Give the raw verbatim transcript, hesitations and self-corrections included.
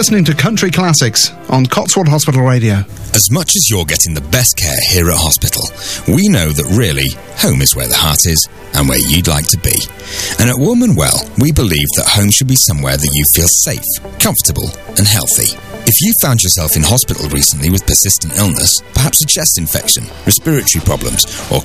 listening to Country Classics on Cotswold Hospital Radio. As much as you're getting the best care here at hospital, we know that really, home is where the heart is and where you'd like to be. And at Warm and Well, we believe that home should be somewhere that you feel safe, comfortable and healthy. If you found yourself in hospital recently with persistent illness, perhaps a chest infection, respiratory problems, or